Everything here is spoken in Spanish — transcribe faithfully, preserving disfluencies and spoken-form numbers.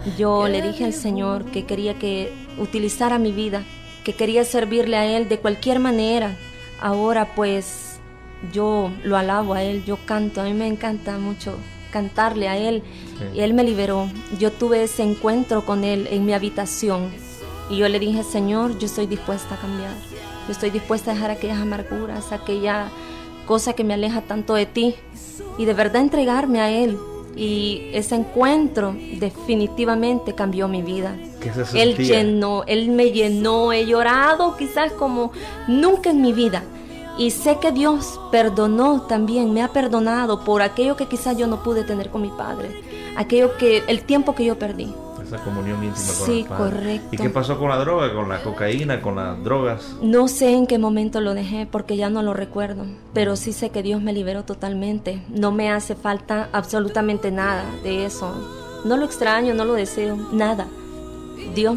yo le dije al Señor que quería que utilizara mi vida, que quería servirle a Él de cualquier manera. Ahora pues yo lo alabo a Él, yo canto, a mí me encanta mucho cantarle a Él, sí. Y Él me liberó. Yo tuve ese encuentro con Él en mi habitación y yo le dije: Señor, yo estoy dispuesta a cambiar, yo estoy dispuesta a dejar aquellas amarguras, aquella cosa que me aleja tanto de ti, y de verdad entregarme a Él. Y ese encuentro definitivamente cambió mi vida. ¿Qué se sentía? Él llenó, Él me llenó, he llorado quizás como nunca en mi vida. Y sé que Dios perdonó también, me ha perdonado por aquello que quizás yo no pude tener con mi padre, aquello que, el tiempo que yo perdí. Esa comunión íntima con sí, el padre. Correcto. ¿Y qué pasó con la droga, con la cocaína, con las drogas? No sé en qué momento lo dejé porque ya no lo recuerdo, pero sí sé que Dios me liberó totalmente. No me hace falta absolutamente nada de eso. No lo extraño, no lo deseo, nada. Dios